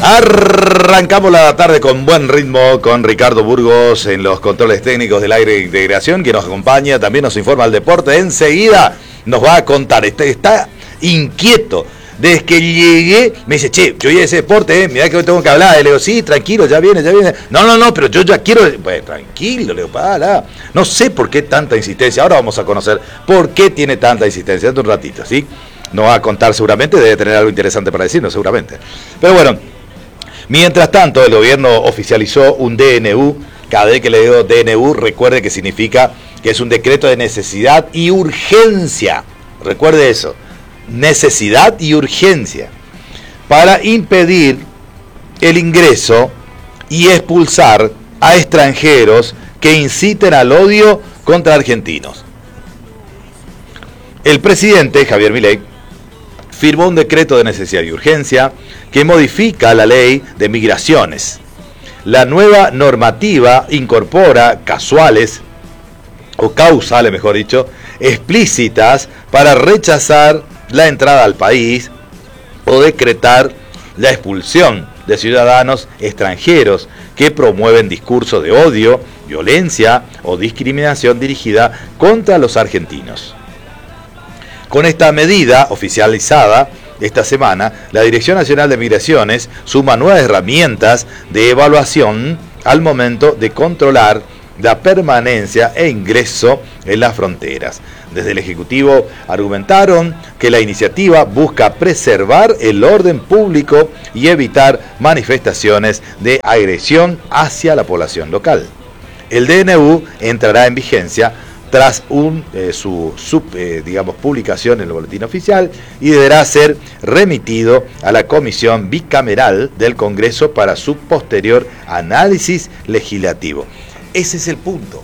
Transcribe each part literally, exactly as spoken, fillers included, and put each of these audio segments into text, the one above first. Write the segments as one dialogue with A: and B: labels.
A: Arrancamos la tarde con buen ritmo con Ricardo Burgos en los controles técnicos del aire de integración, que nos acompaña, también nos informa el deporte. Enseguida nos va a contar, está, está inquieto. Desde que llegué, me dice, che, yo voy a ese deporte, eh, mirá que hoy tengo que hablar. Y le digo, sí, tranquilo, ya viene, ya viene. No, no, no, pero yo ya quiero. Pues tranquilo, le digo, para. No sé por qué tanta insistencia. Ahora vamos a conocer por qué tiene tanta insistencia. Dentro de un ratito, ¿sí? Nos va a contar seguramente, debe tener algo interesante para decirnos, seguramente. Pero bueno, mientras tanto, el gobierno oficializó un D N U. Cada vez que le digo D N U, recuerde que significa que es un decreto de necesidad y urgencia. Recuerde eso. Necesidad y urgencia para impedir el ingreso y expulsar a extranjeros que inciten al odio contra argentinos. El presidente Javier Milei firmó un decreto de necesidad y urgencia que modifica la ley de migraciones. La nueva normativa incorpora casuales o causales, mejor dicho, explícitas para rechazar la entrada al país o decretar la expulsión de ciudadanos extranjeros que promueven discursos de odio, violencia o discriminación dirigida contra los argentinos. Con esta medida oficializada esta semana, la Dirección Nacional de Migraciones suma nuevas herramientas de evaluación al momento de controlar la permanencia e ingreso en las fronteras. Desde el Ejecutivo argumentaron que la iniciativa busca preservar el orden público y evitar manifestaciones de agresión hacia la población local. El D N U entrará en vigencia tras un, eh, su, su eh, digamos, publicación en el boletín oficial y deberá ser remitido a la Comisión Bicameral del Congreso para su posterior análisis legislativo. Ese es el punto.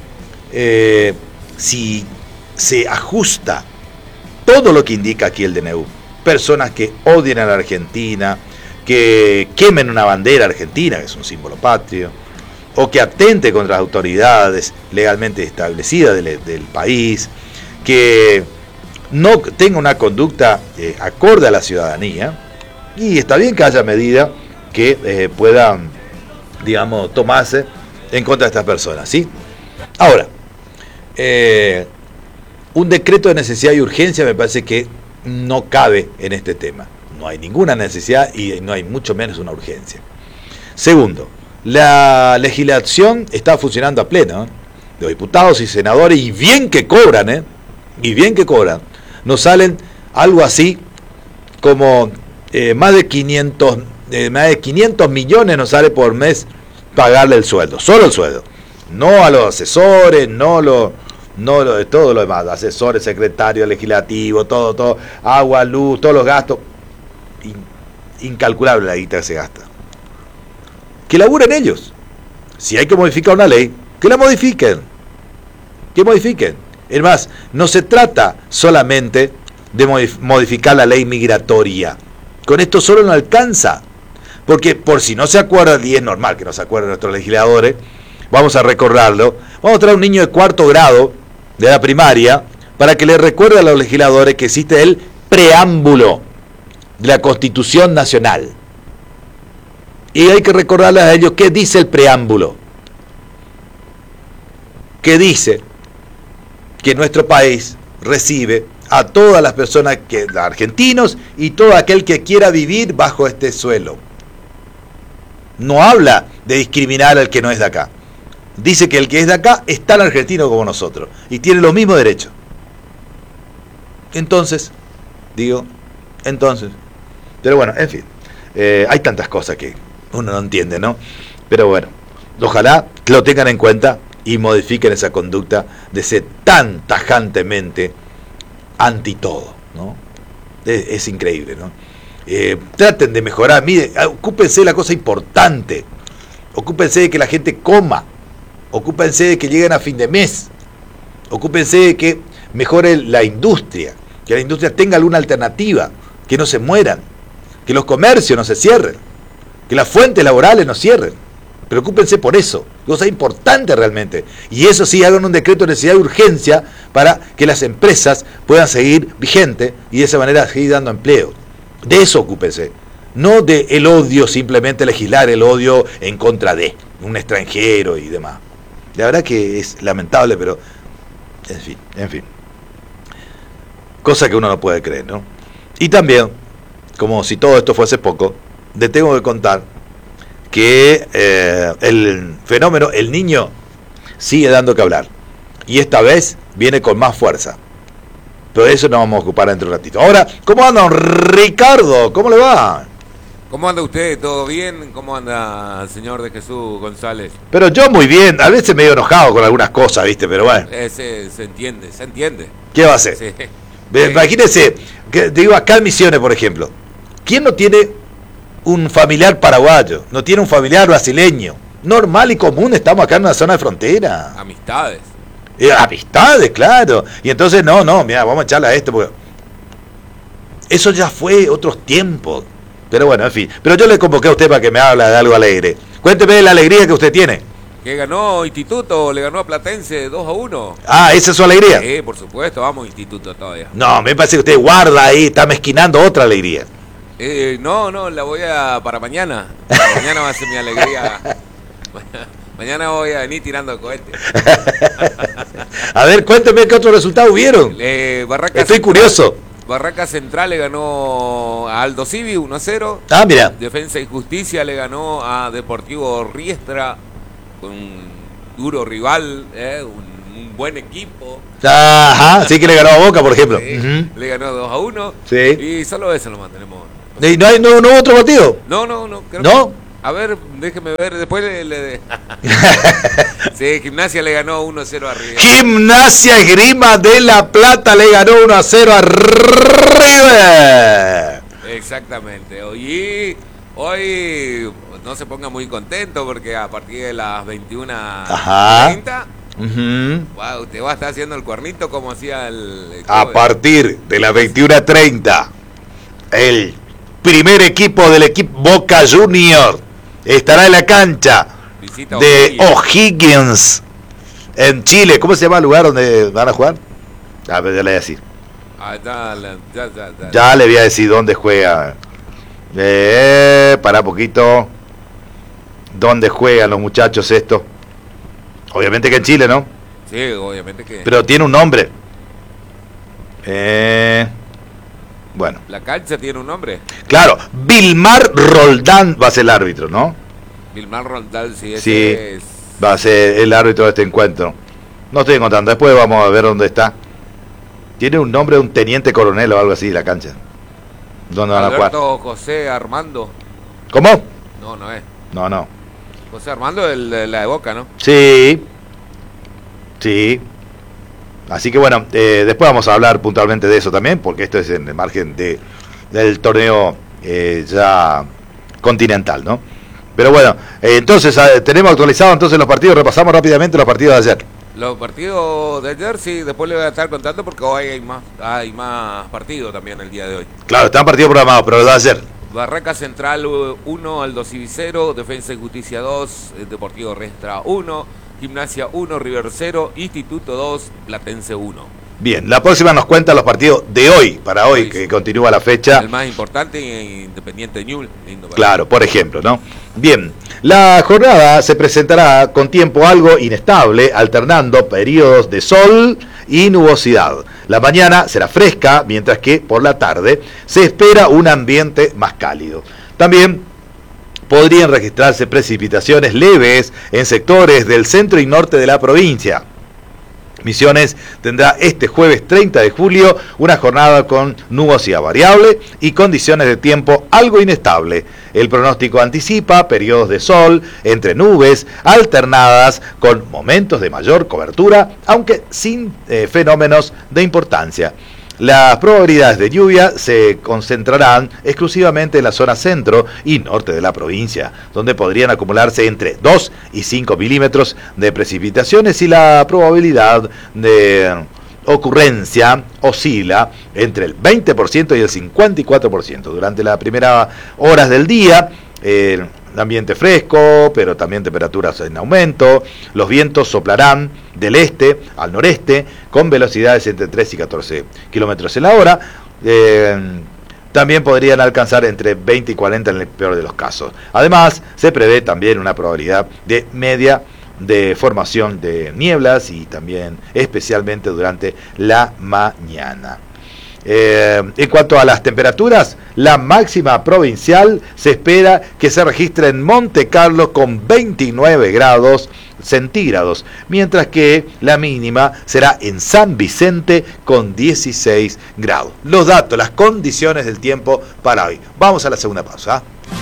A: Eh, si se ajusta todo lo que indica aquí el D N U, personas que odien a la Argentina, que quemen una bandera argentina, que es un símbolo patrio, o que atente contra las autoridades legalmente establecidas del, del país, que no tenga una conducta eh, acorde a la ciudadanía, y está bien que haya medidas que eh, puedan, digamos, tomarse en contra de estas personas, ¿sí? Ahora, eh, un decreto de necesidad y urgencia me parece que no cabe en este tema. No hay ninguna necesidad y no hay mucho menos una urgencia. Segundo, la legislación está funcionando a pleno, ¿eh? Los diputados y senadores, y bien que cobran, ¿eh? Y bien que cobran. Nos salen algo así como eh, más de quinientos, eh, más de quinientos millones nos sale por mes pagarle el sueldo, solo el sueldo. No a los asesores, no lo, no lo, todo lo demás, asesores, secretarios, legislativos, todo, todo, agua, luz, todos los gastos. In, incalculable la guita que se gasta. Que laburen ellos. Si hay que modificar una ley, que la modifiquen. Que modifiquen. Es más, no se trata solamente de modificar la ley migratoria. Con esto solo no alcanza. Porque por si no se acuerdan, y es normal que no se acuerden nuestros legisladores, vamos a recordarlo. Vamos a traer un niño de cuarto grado de la primaria para que le recuerde a los legisladores que existe el preámbulo de la Constitución Nacional. Y hay que recordarles a ellos qué dice el preámbulo. Que dice que nuestro país recibe a todas las personas, que, los argentinos y todo aquel que quiera vivir bajo este suelo. No habla de discriminar al que no es de acá. Dice que el que es de acá es tan argentino como nosotros y tiene los mismos derechos. Entonces, digo, entonces, pero bueno, en fin, eh, hay tantas cosas que uno no entiende, ¿no? Pero bueno, ojalá lo tengan en cuenta y modifiquen esa conducta de ser tan tajantemente anti todo, ¿no? Es, es increíble, ¿no? Eh, traten de mejorar, miren, ocúpense de la cosa importante, ocúpense de que la gente coma, ocúpense de que lleguen a fin de mes, ocúpense de que mejore la industria, que la industria tenga alguna alternativa, que no se mueran, que los comercios no se cierren, que las fuentes laborales no cierren. Preocúpense por eso, cosa importante realmente. Y eso sí, hagan un decreto de necesidad de urgencia para que las empresas puedan seguir vigentes y de esa manera seguir dando empleo. De eso ocúpense. no de el odio, simplemente legislar el odio en contra de un extranjero y demás. La verdad que es lamentable, pero en fin, en fin. Cosa que uno no puede creer, ¿no? Y también, como si todo esto fuese poco, le tengo que contar que eh, el fenómeno El Niño sigue dando que hablar. Y esta vez viene con más fuerza. Pero de eso nos vamos a ocupar dentro de un ratito. Ahora, ¿cómo anda don Ricardo? ¿Cómo le va?
B: ¿Cómo anda usted? ¿Todo bien? ¿Cómo anda el señor de Jesús González?
A: Pero yo muy bien, a veces medio enojado con algunas cosas, ¿viste? Pero bueno.
B: Ese se entiende, se entiende.
A: ¿Qué va a hacer?
B: Sí.
A: Imagínese, que, digo, acá en Misiones, por ejemplo, ¿quién no tiene un familiar paraguayo? ¿No tiene un familiar brasileño? Normal y común, estamos acá en una zona de frontera.
B: Amistades.
A: Eh, amistades, claro. Y entonces, no, no, mira, vamos a echarle a esto, porque eso ya fue otros tiempos. Pero bueno, en fin. Pero yo le convoqué a usted para que me hable de algo alegre. Cuénteme de la alegría que usted tiene.
B: Que ganó Instituto, le ganó a Platense dos a uno.
A: Ah, ¿esa es su alegría?
B: Sí, por supuesto, vamos Instituto todavía.
A: No, me parece que usted guarda ahí, está mezquinando otra alegría.
B: Eh, no, no, la voy a para mañana. Para mañana va a ser mi alegría. Mañana voy a venir tirando cohetes.
A: A ver, cuénteme qué otros resultados hubieron.
B: Eh, Barraca
A: Estoy
B: Central,
A: curioso.
B: Barraca Central le ganó a Aldo Civi uno a cero.
A: Ah, mira.
B: Defensa y Justicia le ganó a Deportivo Riestra, un duro rival, eh, un, un buen equipo.
A: Ajá, sí que le ganó a Boca, por ejemplo.
B: Sí,
A: Uh-huh.
B: le ganó dos a uno.
A: Sí.
B: Y solo eso lo mantenemos.
A: ¿Y no hay no, no hubo otro partido?
B: No, no, no. Creo
A: ¿No?
B: que, a ver, déjeme ver. Después le. le sí, Gimnasia le ganó uno a cero a River.
A: Gimnasia Esgrima de La Plata le ganó uno a cero a River.
B: Exactamente. Hoy, hoy no se ponga muy contento porque a partir de las veintiuna treinta,
A: uh-huh.
B: wow, usted va a estar haciendo el cuernito como hacía el. el
A: A partir de las veintiuna treinta, el primer equipo del equipo Boca Junior estará en la cancha
B: Visita
A: de
B: O'Higgins.
A: O'Higgins en Chile. ¿Cómo se llama el lugar donde van a jugar? Ah, pero ya le voy a decir.
B: Ah, ya, ya, ya, ya.
A: Ya le voy a decir dónde juega. Eh, para poquito. ¿Dónde juegan los muchachos esto? Obviamente que en Chile, ¿no?
B: Sí, obviamente que.
A: Pero tiene un nombre. Eh, bueno.
B: La cancha tiene un nombre.
A: Claro, Vilmar Roldán va a ser el árbitro, ¿no?
B: Vilmar Roldán, sí, ese
A: Sí,
B: es.
A: va a ser el árbitro de este encuentro. No estoy encontrando, después vamos a ver dónde está. Tiene un nombre de un teniente coronel o algo así, la cancha. ¿Dónde van a jugar?
B: Alberto José Armando.
A: ¿Cómo?
B: No, no es.
A: No, no.
B: José Armando, el de la de Boca, ¿no?
A: Sí. Sí. Así que bueno, eh, después vamos a hablar puntualmente de eso también, porque esto es en el margen de, del torneo eh, ya continental, ¿no? Pero bueno, eh, entonces eh, tenemos actualizado entonces los partidos, repasamos rápidamente los partidos de ayer.
B: Los partidos de ayer, sí, después le voy a estar contando porque hoy hay más, hay más partidos también el día de hoy.
A: Claro, están partidos programados, pero los de ayer.
B: Barraca Central uno, Aldo Civi cero, Defensa y Justicia dos, Deportivo Riestra uno, Gimnasia uno, River cero, Instituto dos, Platense uno.
A: Bien, la próxima nos cuenta los partidos de hoy, para hoy,
B: Sí,
A: que
B: sí.
A: continúa la fecha.
B: El más importante, Independiente Ñul. lindo partido.
A: Claro, por ejemplo, ¿no? Bien, la jornada se presentará con tiempo algo inestable, alternando periodos de sol y nubosidad. La mañana será fresca, mientras que por la tarde se espera un ambiente más cálido. También podrían registrarse precipitaciones leves en sectores del centro y norte de la provincia. Misiones tendrá este jueves treinta de julio una jornada con nubosidad variable y condiciones de tiempo algo inestable. El pronóstico anticipa periodos de sol entre nubes alternadas con momentos de mayor cobertura, aunque sin eh, fenómenos de importancia. Las probabilidades de lluvia se concentrarán exclusivamente en la zona centro y norte de la provincia, donde podrían acumularse entre dos y cinco milímetros de precipitaciones y la probabilidad de ocurrencia oscila entre el veinte por ciento y el cincuenta y cuatro por ciento. Durante las primeras horas del día, el ambiente fresco, pero también temperaturas en aumento. Los vientos soplarán del este al noreste con velocidades entre tres y catorce kilómetros en la hora. Eh, también podrían alcanzar entre veinte y cuarenta en el peor de los casos. Además, se prevé también una probabilidad de media de formación de nieblas y también especialmente durante la mañana. Eh, en cuanto a las temperaturas, la máxima provincial se espera que se registre en Monte Carlo con veintinueve grados centígrados, mientras que la mínima será en San Vicente con dieciséis grados. Los datos, las condiciones del tiempo para hoy. Vamos a la segunda pausa.